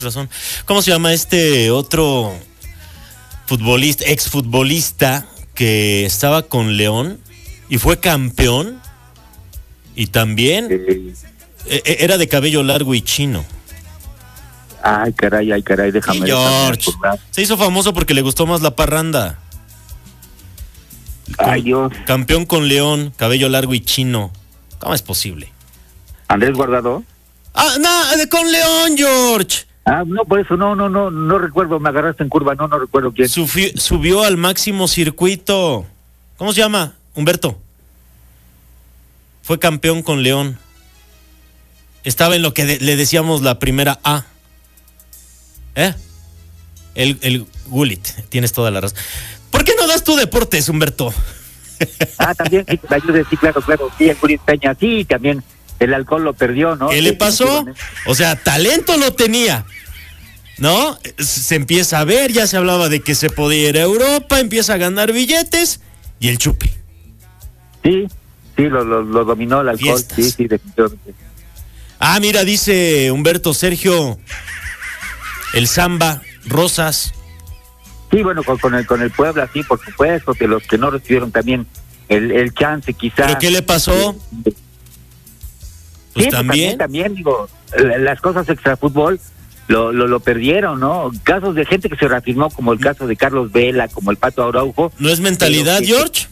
razón. ¿Cómo se llama este otro futbolista, exfutbolista que estaba con León y fue campeón? Y también era de cabello largo y chino. Ay, caray, déjame. George. Se hizo famoso porque le gustó más la parranda. Ay, Dios. Campeón con León, cabello largo y chino. ¿Cómo es posible? ¿Andrés Guardado? Ah, no, con León, George. Ah, no, por eso no recuerdo, me agarraste en curva, no recuerdo quién. Subió al máximo circuito. ¿Cómo se llama? Humberto. Fue campeón con León. Estaba en lo que le decíamos la primera A. El Gullit, tienes toda la razón. ¿Por qué no das tu deportes, Humberto? También, sí, claro, sí, el Gullit Peña, sí, también el alcohol lo perdió, ¿no? ¿Qué le pasó? O sea, talento lo tenía, ¿no? Se empieza a ver, ya se hablaba de que se podía ir a Europa, empieza a ganar billetes y el chupe. Sí, lo dominó el alcohol. Fiestas. Sí, definitivamente. Mira, dice Humberto Sergio, el Samba, Rosas. Sí, bueno, con el Puebla, sí, por supuesto, que los que no recibieron también el chance, quizás. ¿Pero qué le pasó? Pues también, digo, las cosas extrafútbol lo perdieron, ¿no? Casos de gente que se reafirmó, como el caso de Carlos Vela, como el Pato Araujo. ¿No es mentalidad, George?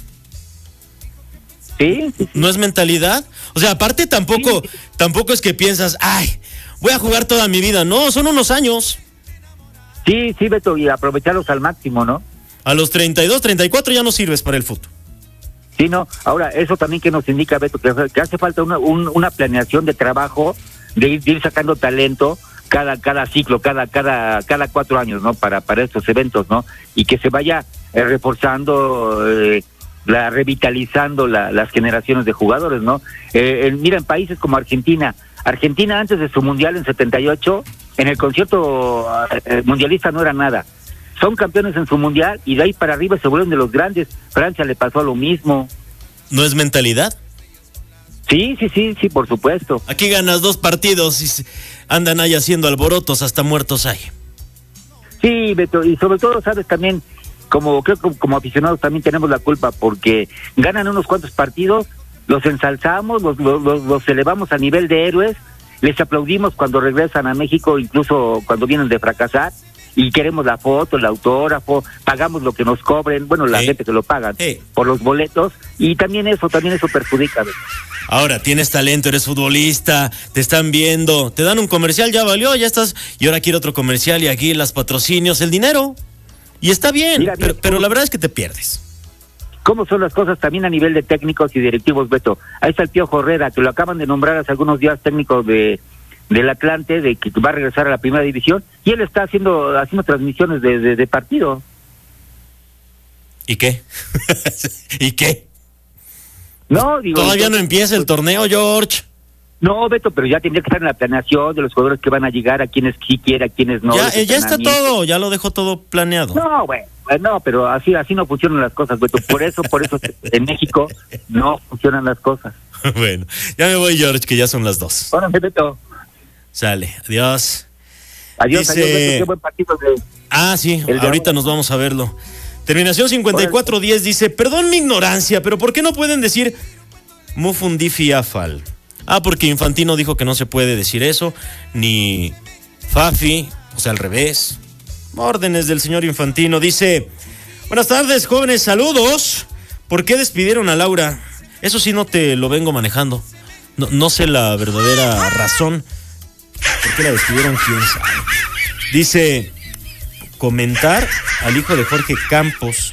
Sí. ¿No es mentalidad? O sea, aparte tampoco es que piensas, voy a jugar toda mi vida. No, son unos años. Sí, Beto, y aprovecharlos al máximo, ¿no? A los 32, 34 ya no sirves para el fútbol. Sí, no. Ahora, eso también que nos indica, Beto, que hace falta una planeación de trabajo, de ir sacando talento cada ciclo, cada 4 años, ¿no? Para estos eventos, ¿no? Y que se vaya reforzando, revitalizando las generaciones de jugadores, ¿no? Mira, en países como Argentina antes de su mundial en 78, en el concierto mundialista no era nada. Son campeones en su mundial y de ahí para arriba se vuelven de los grandes. Francia le pasó lo mismo. ¿No es mentalidad? Sí, por supuesto. Aquí ganas 2 partidos y andan ahí haciendo alborotos, hasta muertos hay. Sí, Beto, y sobre todo, sabes, también, creo que como aficionados también tenemos la culpa, porque ganan unos cuantos partidos, los ensalzamos, los elevamos a nivel de héroes, les aplaudimos cuando regresan a México, incluso cuando vienen de fracasar, y queremos la foto, el autógrafo, pagamos lo que nos cobren, bueno, la gente que lo pagan por los boletos, y también eso perjudica. Ahora, tienes talento, eres futbolista, te están viendo, te dan un comercial, ya valió, ya estás, y ahora quiere otro comercial, y aquí las patrocinios, el dinero, y está bien, mira, pero la verdad es que te pierdes. ¿Cómo son las cosas también a nivel de técnicos y directivos, Beto? Ahí está el Piojo Herrera, que lo acaban de nombrar hace algunos días técnico del Atlante, de que va a regresar a la primera división, y él está haciendo transmisiones de partido. ¿Y qué? ¿Y qué? No, digo... Todavía no empieza el torneo, George. No, Beto, pero ya tendría que estar en la planeación de los jugadores que van a llegar, a quienes sí quiere, a quienes no. Ya está todo, ya lo dejó todo planeado. No, bueno, no, pero así no funcionan las cosas, Beto. Por eso en México no funcionan las cosas. Bueno, ya me voy, George, que ya son las 2. Órale, Beto. Sale, adiós. Adiós, Beto, qué buen partido sí, ahorita nos vamos a verlo. Terminación 5410 dice, perdón mi ignorancia, pero ¿por qué no pueden decir Mufundifi Afal? Porque Infantino dijo que no se puede decir eso, ni Fafi, o sea, al revés. Órdenes del señor Infantino. Dice, buenas tardes, jóvenes, saludos. ¿Por qué despidieron a Laura? Eso sí no te lo vengo manejando. No sé la verdadera razón. ¿Por qué la despidieron? ¿Quién sabe? Dice, comentar al hijo de Jorge Campos,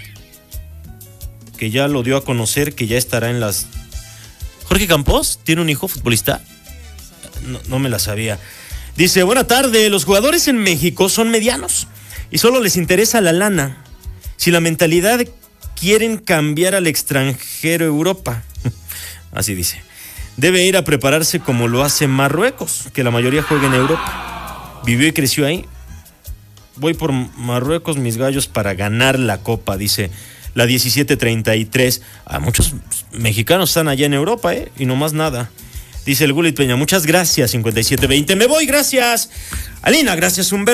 que ya lo dio a conocer, que ya estará en las... ¿Jorge Campos tiene un hijo futbolista? No me la sabía. Dice, buena tarde, los jugadores en México son medianos y solo les interesa la lana. Si la mentalidad quieren cambiar al extranjero Europa, así dice, debe ir a prepararse como lo hace Marruecos, que la mayoría juega en Europa. Vivió y creció ahí. Voy por Marruecos, mis gallos, para ganar la copa, dice la 1733. Muchos mexicanos están allá en Europa, y no más nada. Dice el Gullit Peña, muchas gracias, 5720. Me voy, gracias. Alina, gracias, Humberto.